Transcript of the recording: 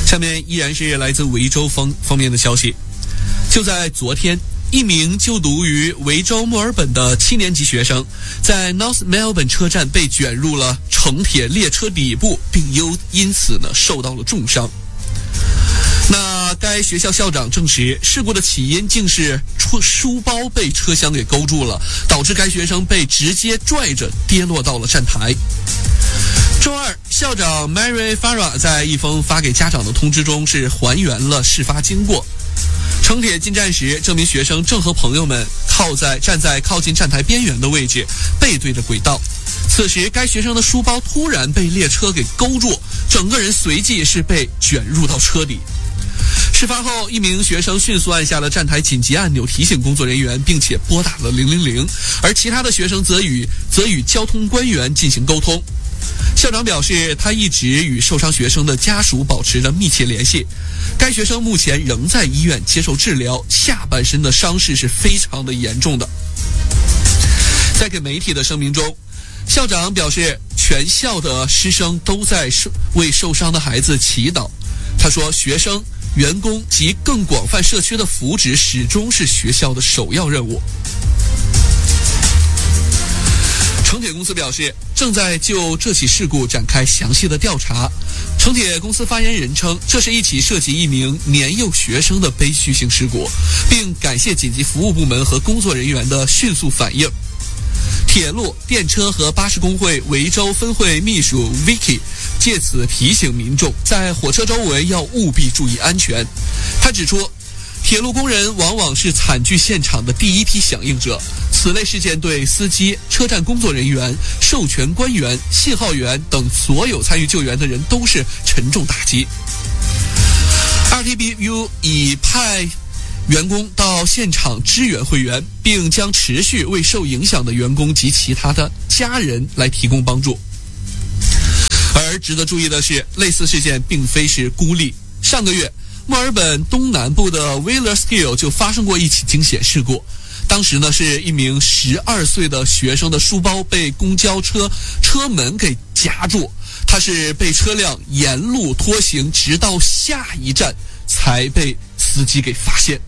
下面依然是来自维州方面的消息。就在昨天，一名就读于维州墨尔本的7年级学生在 North Melbourne 车站被卷入了城铁列车底部，并因此呢受到了重伤。那该学校校长证实，事故的起因竟是书包被车厢给勾住了，导致该学生被直接拽着跌落到了站台。周二，校长 Mary Farah 在一封发给家长的通知中是还原了事发经过。城铁进站时，这名学生正和朋友们站在靠近站台边缘的位置，背对着轨道。此时，该学生的书包突然被列车给勾住，整个人随即是被卷入到车里。事发后，一名学生迅速按下了站台紧急按钮提醒工作人员，并且拨打了000，而其他的学生则与交通官员进行沟通。校长表示，他一直与受伤学生的家属保持着密切联系。该学生目前仍在医院接受治疗，下半身的伤势是非常的严重的。在给媒体的声明中，校长表示，全校的师生都在为受伤的孩子祈祷。他说，学生、员工及更广泛社区的福祉始终是学校的首要任务。城铁公司表示，正在就这起事故展开详细的调查。城铁公司发言人称，这是一起涉及一名年幼学生的悲剧性事故，并感谢紧急服务部门和工作人员的迅速反应。铁路、电车和巴士工会维州分会秘书 Vicky 借此提醒民众，在火车周围要务必注意安全。他指出，铁路工人往往是惨剧现场的第一批响应者，此类事件对司机、车站工作人员、授权官员、信号员等所有参与救援的人都是沉重打击。RTBU 已派员工到现场支援会员，并将持续为受影响的员工及其他的家人来提供帮助。而值得注意的是，类似事件并非是孤立。上个月，墨尔本东南部的 Wheelerskill 就发生过一起惊险事故。当时呢，是一名12岁的学生的书包被公交车车门给夹住，他是被车辆沿路拖行，直到下一站才被司机给发现。